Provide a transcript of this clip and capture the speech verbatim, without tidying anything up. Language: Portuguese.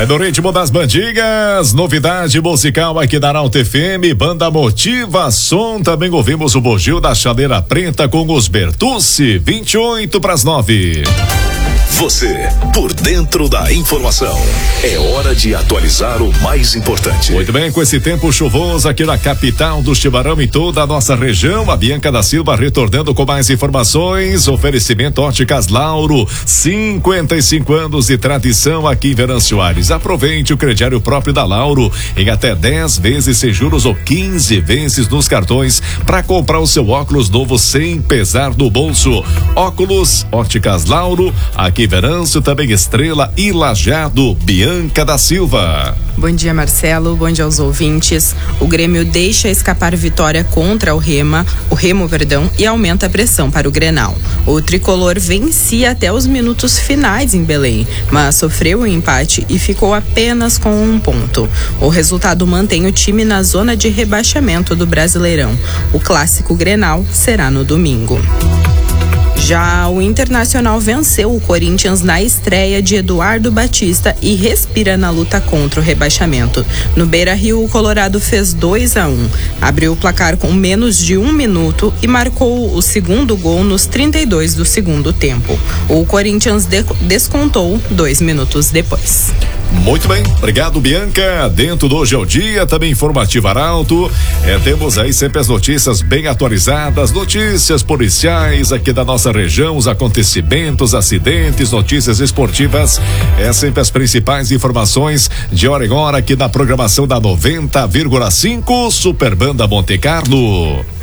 Vai no ritmo das bandinhas, novidade musical aqui da Arauto F M, banda Motivação. Também ouvimos o Bugio da Chaleira Preta com os Bertucci, vinte e oito para as nove. Você, por dentro da informação. É hora de atualizar o mais importante. Muito bem, com esse tempo chuvoso aqui na capital do Chimarrão e toda a nossa região, a Bianca da Silva retornando com mais informações. Oferecimento Óticas Lauro, cinquenta e cinco anos de tradição aqui em Venâncio Aires. Aproveite o crediário próprio da Lauro em até dez vezes sem juros ou quinze vezes nos cartões para comprar o seu óculos novo sem pesar no bolso. Óculos Óticas Lauro, aqui Venâncio, também Estrela e Lajeado. Bianca da Silva. Bom dia, Marcelo, bom dia aos ouvintes. O Grêmio deixa escapar vitória contra o Rema, o Remo, perdão, e aumenta a pressão para o Grenal. O tricolor vencia até os minutos finais em Belém, mas sofreu um empate e ficou apenas com um ponto. O resultado mantém o time na zona de rebaixamento do Brasileirão. O clássico Grenal será no domingo. Já o Internacional venceu o Corinthians na estreia de Eduardo Batista e respira na luta contra o rebaixamento. No Beira-Rio, o Colorado fez dois a um. Abriu o placar com menos de um minuto e marcou o segundo gol nos trinta e dois do segundo tempo. O Corinthians de- descontou dois minutos depois. Muito bem, obrigado, Bianca. Dentro do Hoje é o Dia, também informativo Arauto. É, temos aí sempre as notícias bem atualizadas, notícias policiais aqui da nossa região, os acontecimentos, acidentes, notícias esportivas. É sempre as principais informações de hora em hora aqui na programação da noventa vírgula cinco Super Banda Monte Carlo.